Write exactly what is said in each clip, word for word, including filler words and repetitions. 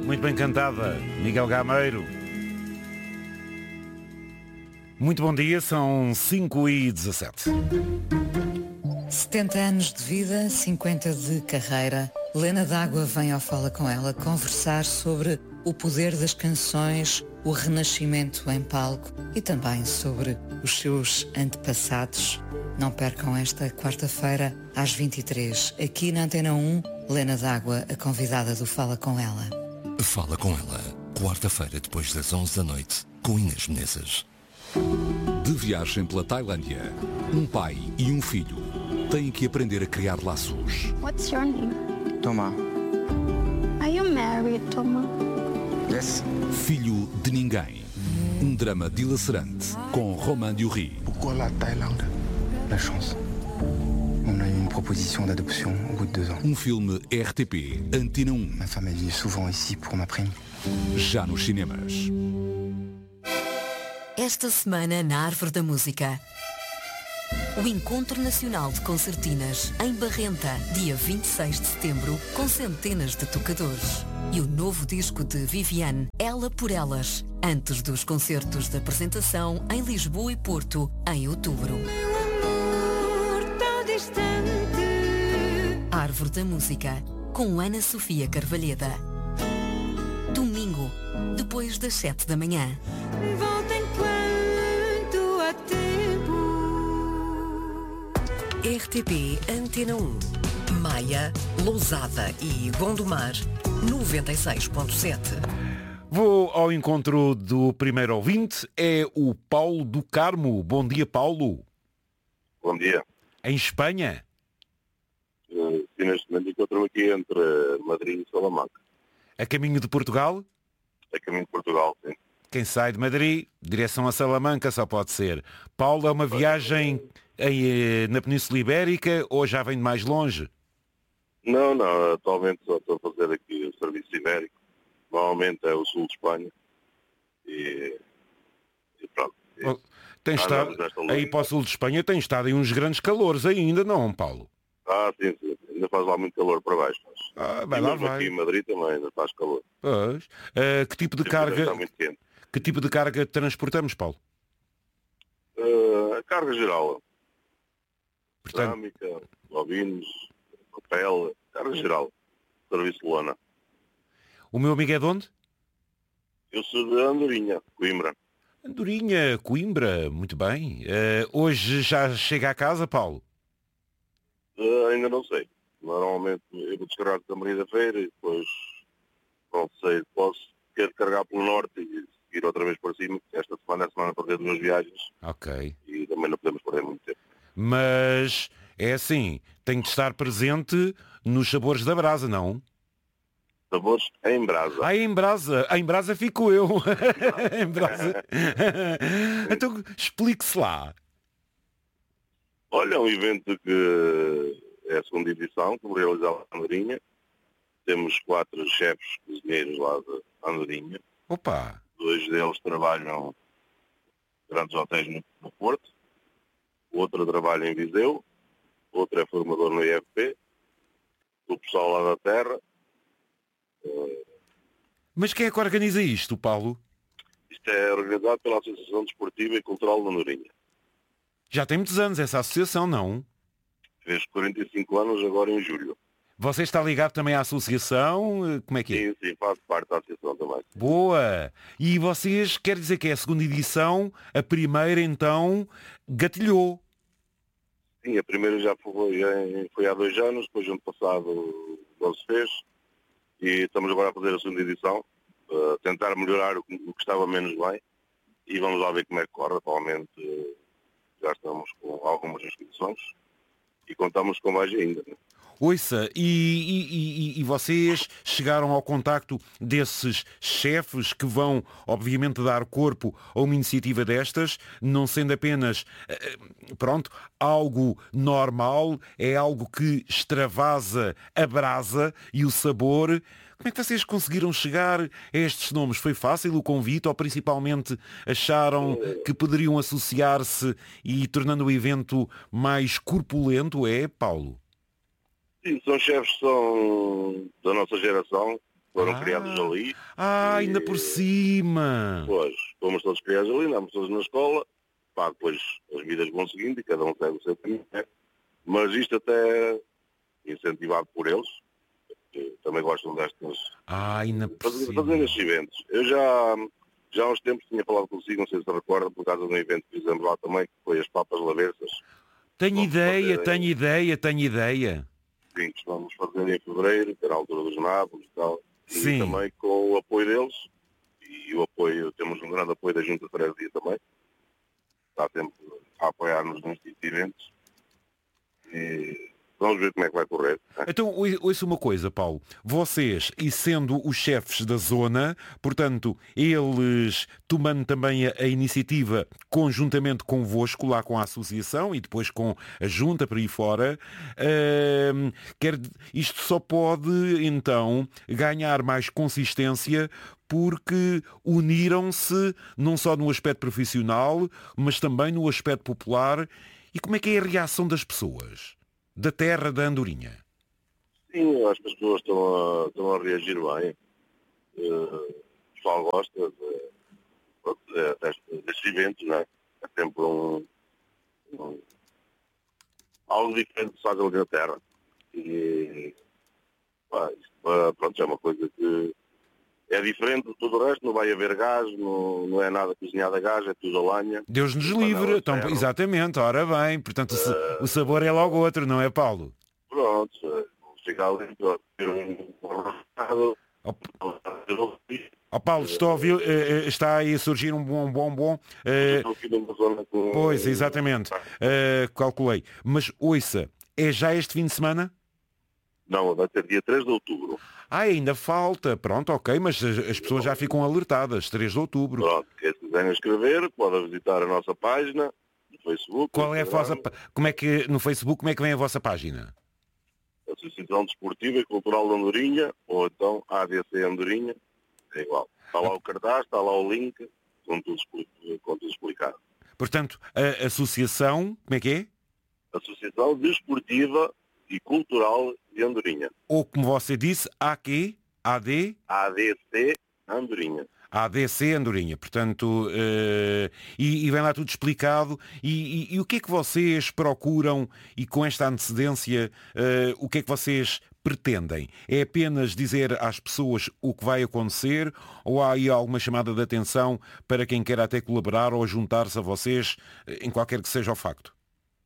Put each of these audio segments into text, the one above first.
muito bem cantada, Miguel Gameiro. Muito bom dia, são cinco e dezassete. setenta anos de vida, cinquenta de carreira. Lena D'Água vem ao Fala Com Ela conversar sobre o poder das canções, o renascimento em palco e também sobre os seus antepassados. Não percam esta quarta-feira às vinte e três, aqui na Antena um, Lena D'Água, a convidada do Fala Com Ela. Fala Com Ela, quarta-feira depois das onze da noite, com Inês Menezes. De viagem pela Tailândia, um pai e um filho têm que aprender a criar laços. What's your name? Thomas. Are you married, Thomas? Yes. Filho de Ninguém. Um drama dilacerante com Romain Duris. Pourquoi la Thaïlande? La chance. On a eu une proposition d'adoption au bout de deux ans. Um filme R T P Antena um. Ma femme est venue souvent ici pour ma prime. Já nos cinemas. Esta semana na Árvore da Música, o Encontro Nacional de Concertinas em Barrenta, dia vinte e seis de setembro, com centenas de tocadores. E o novo disco de Viviane, Ela por Elas, antes dos concertos de apresentação em Lisboa e Porto, em outubro. Árvore da Música, com Ana Sofia Carvalheda. Domingo, depois das sete da manhã. R T P Antena um, Maia, Lousada e Gondomar, noventa e seis ponto sete. Vou ao encontro do primeiro ouvinte, é o Paulo do Carmo. Bom dia, Paulo. Bom dia. Em Espanha? Uh, e neste momento encontro-me aqui entre Madrid e Salamanca. A caminho de Portugal? A caminho de Portugal, sim. Quem sai de Madrid, direção a Salamanca, só pode ser. Paulo, é uma viagem em, na Península Ibérica ou já vem de mais longe? Não, não, atualmente só estou a fazer aqui o serviço ibérico. Normalmente é o sul de Espanha. E, e pronto. E, oh, tem estado, aí para o sul de Espanha tem estado em uns grandes calores ainda, não, Paulo? Ah, sim, sim. Ainda faz lá muito calor para baixo. Mas... Ah, vai e lá mesmo vai. aqui em Madrid também ainda faz calor. Pois. Uh, que tipo de carga... Está muito quente. Que tipo de carga transportamos, Paulo? Uh, a carga geral. Portanto... Cerâmica, bobinos, papel, carga geral. Serviço de lona. O meu amigo é de onde? Eu sou de Andorinha, Coimbra. Andorinha, Coimbra, muito bem. Uh, hoje já chega à casa, Paulo? Uh, ainda não sei. Normalmente eu vou descarregar da Maria da Feira e depois, não sei, posso querer carregar pelo norte e ir outra vez para cima. Esta semana é a semana para ver duas viagens. Ok. E também não podemos perder muito tempo. Mas é assim, tem de estar presente nos sabores da brasa, não? Sabores em brasa. Ah, em brasa. Em brasa fico eu. Em brasa. Então explique-se lá. Olha, é um evento que é a segunda edição, que vou realizar na Andorinha. Temos quatro chefes cozinheiros lá de Andorinha. Opa! Dois deles trabalham em grandes hotéis no, no Porto. O outro trabalha em Viseu. O outro é formador no I F P. O pessoal lá da terra. Uh... Mas quem é que organiza isto, Paulo? Isto é organizado pela Associação Desportiva e Cultural de Andorinha. Já tem muitos anos essa associação, não? Fez quarenta e cinco anos agora em julho. Você está ligado também à associação? Como é que é? Sim, sim, faço parte da associação também. Boa! E vocês, quer dizer que é a segunda edição, a primeira então gatilhou? Sim, a primeira já foi, foi há dois anos, depois ano passado não se fez. E estamos agora a fazer a segunda edição, a tentar melhorar o que estava menos bem. E vamos lá ver como é que corre. Atualmente já estamos com algumas inscrições e contamos com mais ainda. Né? Ouça, e, e, e, e vocês chegaram ao contacto desses chefes que vão, obviamente, dar corpo a uma iniciativa destas, não sendo apenas, pronto, algo normal, é algo que extravasa a brasa e o sabor. Como é que vocês conseguiram chegar a estes nomes? Foi fácil o convite ou principalmente acharam que poderiam associar-se e tornando o evento mais corpulento, é, Paulo? Sim, são chefes que são da nossa geração, foram Ah. criados ali. Ah, ainda E- por cima. Pois, fomos todos criados ali, andamos todos na escola, pá, depois as vidas vão seguindo e cada um segue o seu caminho, né? Mas isto até incentivado por eles, que também gostam destas, Ah, ainda por fazer, cima. fazer estes eventos. Eu já, já há uns tempos tinha falado consigo, não sei se recorda, por causa de um evento que fizemos lá também, que foi as Papas Lavessas. Tenho Vamos ideia, fazer- tenho ideia, tenho ideia. Sim, que vamos fazer em fevereiro, que era a altura dos nabos e tal. Sim. E também com o apoio deles, e o apoio, temos um grande apoio da Junta de Freguesia também. Está sempre a apoiar-nos nestes eventos. E vamos ver como é que vai correr. Né? Então, oi- ouça uma coisa, Paulo. Vocês, e sendo os chefes da zona, portanto, eles tomando também a, a iniciativa conjuntamente convosco, lá com a associação e depois com a junta por aí fora, ahm, quer, isto só pode, então, ganhar mais consistência porque uniram-se não só no aspecto profissional, mas também no aspecto popular. E como é que é a reação das pessoas? Da terra da Andorinha? Sim, eu acho que as pessoas estão a, estão a reagir bem. Uh, o pessoal gosta de, de, destes, destes eventos, não é? É sempre um, um, algo diferente de se faz ali na terra. E pá, isto, pá, pronto, é uma coisa que é diferente de tudo o resto, não vai haver gás, não, não é nada cozinhado a gás, é tudo a lenha. Deus nos Panela livre. de Então, ferro. exatamente, ora bem. Portanto, o, sa- o sabor é logo outro, não é, Paulo? Pronto, é, fica ali, pronto, ter um arrostado, Ó ó, Paulo, estou a ouvir, eh, eh, está aí a surgir um bom, bom, bom. eh, estou aqui numa zona com... pois, exatamente. Eh, calculei. Mas, ouça, é já este fim de semana? Não, vai ser dia três de outubro. Ah, ainda falta. Pronto, ok, mas as, as pessoas já ficam alertadas. três de outubro. Pronto, quem se quiser inscrever, pode visitar a nossa página no Facebook. Qual é a vossa... Instagram, pa- Como é que, no Facebook, como é que vem a vossa página? Associação Desportiva e Cultural de Andorinha, ou então A D C Andorinha, é igual. Está lá o cartaz, está lá o link, com tudo, expli- com tudo explicado. Portanto, a associação, como é que é? Associação Desportiva e Cultural de Andorinha. Ou, como você disse, A Q, A D, A D C Andorinha. A D C Andorinha. Portanto, eh, e, e vem lá tudo explicado. E, e- e o que é que vocês procuram e com esta antecedência, eh, o que é que vocês pretendem? É apenas dizer às pessoas o que vai acontecer ou há aí alguma chamada de atenção para quem quer até colaborar ou juntar-se a vocês, eh, em qualquer que seja o facto?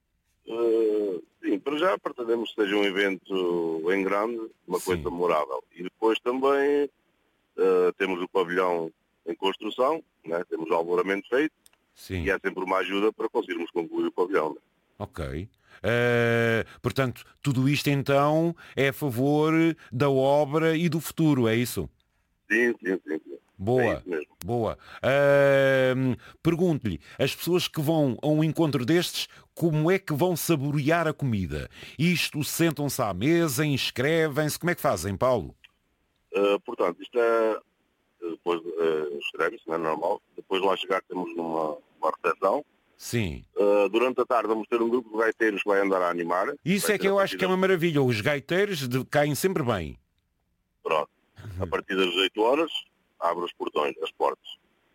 Uh, sim, para já pretendemos que seja um evento em grande, uma Sim. coisa memorável. E depois também uh, temos o pavilhão em construção, né? Temos o alvoramento feito Sim. e é sempre uma ajuda para conseguirmos concluir o pavilhão. Né? Ok. Eh, portanto, tudo isto então é a favor da obra e do futuro, é isso? Sim, sim, sim. sim. É Boa, isso mesmo. boa. Ahm, pergunto-lhe, as pessoas que vão a um encontro destes, como é que vão saborear a comida? Isto, sentam-se à mesa, inscrevem-se, como é que fazem, Paulo? Uh, portanto, isto é, depois uh, escreve-se, não é normal. Depois lá chegar temos uma, uma recepção. Sim. Uh, durante a tarde vamos ter um grupo de gaiteiros que vai andar a animar. Isso Vai é que ter eu a acho partir que é uma maravilha. Os gaiteiros de- caem sempre bem. Pronto. A partir das oito horas, abre os portões, as portas.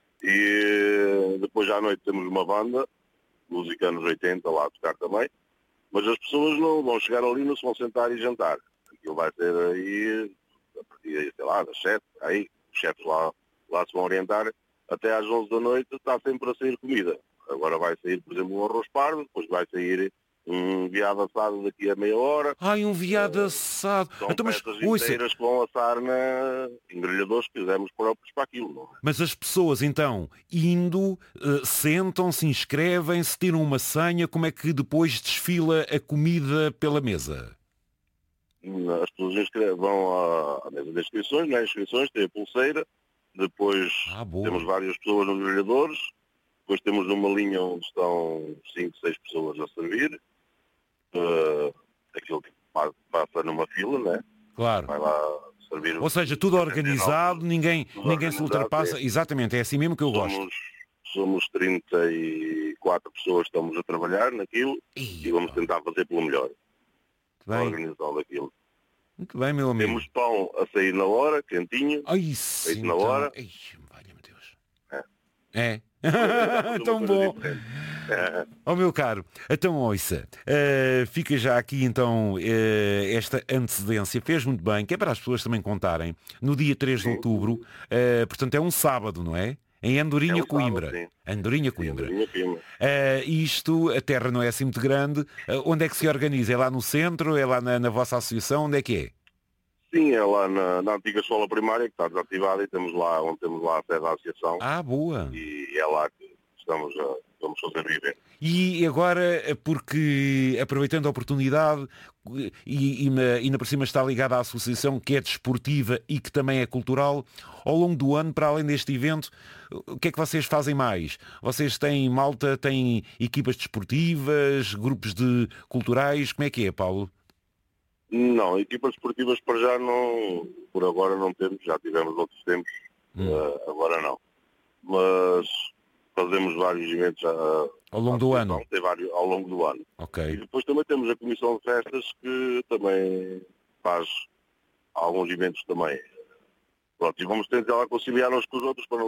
E depois à noite temos uma banda, música anos oitenta, lá a tocar também. Mas as pessoas não vão chegar ali, não se vão sentar e jantar. Aquilo vai ser aí, a partir, sei lá, das sete, aí, os chefes lá, lá se vão orientar. Até às onze da noite está sempre a sair comida. Agora vai sair, por exemplo, um arroz pardo, depois vai sair um viado assado daqui a meia hora. Ai, um viado assado. São Então, mas, peças ouça, inteiras que vão assar na... em grelhadores que fizemos próprios para aquilo. Não é? mas as pessoas então, indo, eh, sentam-se, inscrevem-se, tiram uma senha, como é que depois desfila a comida pela mesa? As pessoas inscrevem, vão à, à mesa de inscrições, nas inscrições tem a pulseira, depois Ah, boa. temos várias pessoas nos grelhadores, depois temos uma linha onde estão cinco, seis pessoas a servir, uh, aquilo que pa- passa numa fila, né? Claro. Vai lá servir. Ou seja, tudo organizado, ninguém, Tudo ninguém se organizado, ultrapassa. é. Exatamente, é assim mesmo que eu gosto. somos, somos trinta e quatro pessoas que estamos a trabalhar naquilo Ih, e vamos tentar fazer pelo melhor, a bem, organização daquilo. Muito bem, meu amigo. Temos pão a sair na hora, quentinho. Ai, isso, feito na então. hora. Ai, valha-me Deus. É. É? É Tão uma coisa bom. diferente. É. Ó meu caro, então ouça, uh, fica já aqui então uh, esta antecedência, fez muito bem, que é para as pessoas também contarem, no dia três de outubro, uh, portanto é um sábado, não é? Em Andorinha, É um Coimbra. sábado, sim. Andorinha, Sim, Coimbra. Andorinha, Coimbra. Uh, isto, a terra não é assim muito grande, uh, onde é que se organiza? É lá no centro? É lá na, na vossa associação? Onde é que é? Sim, é lá na, na antiga escola primária, que está desativada, e temos lá, onde temos lá a sede da associação. Ah, boa. E é lá que estamos a, vamos fazer o evento. E agora, porque aproveitando a oportunidade, e, e, na, e na por cima está ligada à associação que é desportiva e que também é cultural, ao longo do ano, para além deste evento, o que é que vocês fazem mais? Vocês têm malta, têm equipas desportivas, grupos de culturais, como é que é, Paulo? Não, equipas esportivas para já não, por agora não temos, já tivemos outros tempos, Hum. uh, agora não. Mas fazemos vários eventos a, Ao longo do ano? Tem vários, ao longo do ano. Ok. E depois também temos a Comissão de Festas que também faz alguns eventos também. Pronto, e vamos tentar conciliar uns com os outros para não